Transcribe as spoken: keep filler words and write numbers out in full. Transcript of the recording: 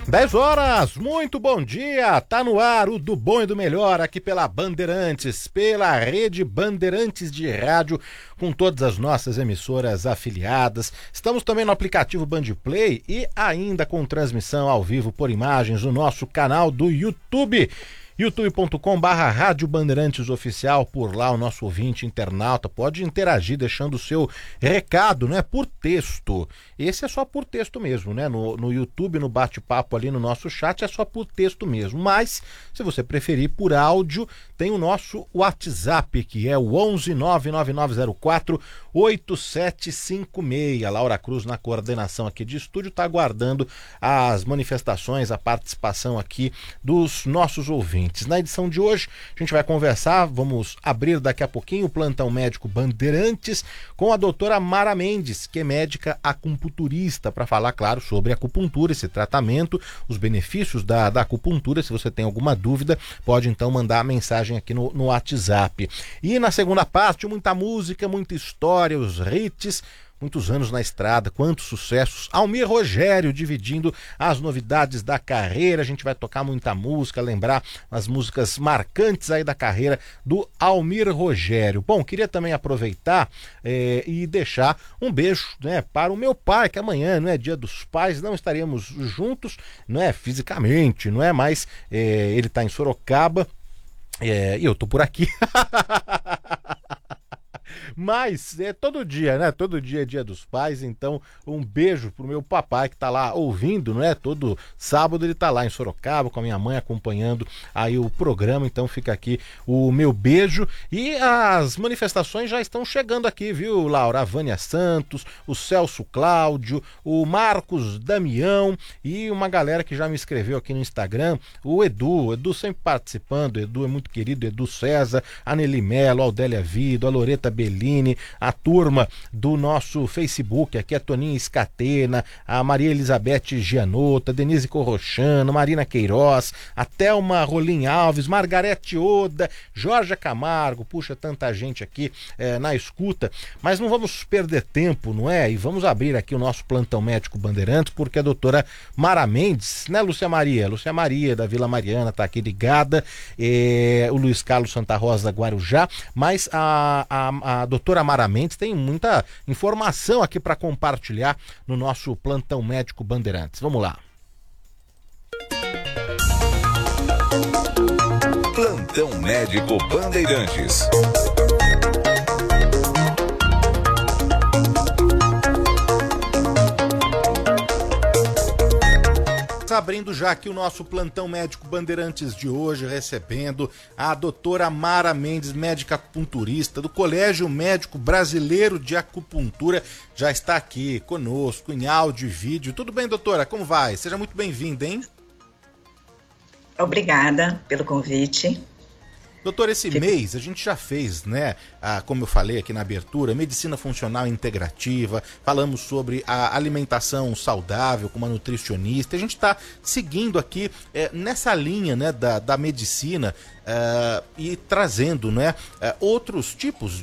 dez horas, muito bom dia, tá no ar o Do Bom e do Melhor aqui pela Bandeirantes, pela rede Bandeirantes de rádio, com todas as nossas emissoras afiliadas. Estamos também no aplicativo Bandplay e ainda com transmissão ao vivo por imagens no nosso canal do YouTube. youtube ponto com barra Rádio Bandeirantes Oficial, por lá o nosso ouvinte internauta pode interagir deixando o seu recado, né, por texto. Esse é só por texto mesmo, né, no, no YouTube, no bate-papo ali no nosso chat é só por texto mesmo, mas se você preferir por áudio, tem o nosso WhatsApp, que é o onze nove nove nove zero quatro oito sete cinco seis. A Laura Cruz, na coordenação aqui de estúdio, está aguardando as manifestações, a participação aqui dos nossos ouvintes. Na edição de hoje, a gente vai conversar, vamos abrir daqui a pouquinho o plantão médico Bandeirantes com a doutora Mara Mendes, que é médica acupunturista, para falar, claro, sobre acupuntura, esse tratamento, os benefícios da, da acupuntura. Se você tem alguma dúvida, pode então mandar a mensagem aqui no, no WhatsApp. E na segunda parte, muita música, muita história, os hits, muitos anos na estrada, quantos sucessos. Almir Rogério dividindo as novidades da carreira. A gente vai tocar muita música, lembrar as músicas marcantes aí da carreira do Almir Rogério. Bom, queria também aproveitar eh, e deixar um beijo, né, para o meu pai, que amanhã, não é dia dos pais, não estaremos juntos, não é fisicamente, não é mais, eh, ele está em Sorocaba, eh, e eu tô por aqui. Mas é todo dia, né? Todo dia é dia dos pais, então um beijo pro meu papai que tá lá ouvindo, né? Todo sábado ele tá lá em Sorocaba com a minha mãe acompanhando aí o programa, então fica aqui o meu beijo. E as manifestações já estão chegando aqui, viu, Laura? A Vânia Santos, o Celso Cláudio, o Marcos Damião e uma galera que já me escreveu aqui no Instagram, o Edu, o Edu sempre participando, o Edu é muito querido, o Edu César, a Nelly Mello, a Aldélia Vido, a Loreta Bellini, a turma do nosso Facebook, aqui a Toninha Escatena, a Maria Elizabeth Gianota, a Denise Corrochano, Marina Queiroz, a Thelma Rolim Alves, Margarete Oda, Jorge Camargo, puxa, tanta gente aqui eh, na escuta, mas não vamos perder tempo, não é? E vamos abrir aqui o nosso plantão médico Bandeirantes, porque a doutora Mara Mendes, né, Lúcia Maria? Lúcia Maria da Vila Mariana tá aqui ligada, eh, o Luiz Carlos Santa Rosa Guarujá, mas a, a, a doutora Mara Mendes tem muita informação aqui para compartilhar no nosso plantão médico Bandeirantes. Vamos lá. Plantão médico Bandeirantes. Abrindo já aqui o nosso plantão médico Bandeirantes de hoje, recebendo a doutora Mara Mendes, médica acupunturista do Colégio Médico Brasileiro de Acupuntura, já está aqui conosco em áudio e vídeo. Tudo bem, doutora? Como vai? Seja muito bem-vinda, hein? Obrigada pelo convite. Doutor, esse mês a gente já fez, né, a, como eu falei aqui na abertura, medicina funcional integrativa, falamos sobre a alimentação saudável com uma nutricionista, a gente está seguindo aqui é, nessa linha, né, da, da medicina é, e trazendo, né, é, outros tipos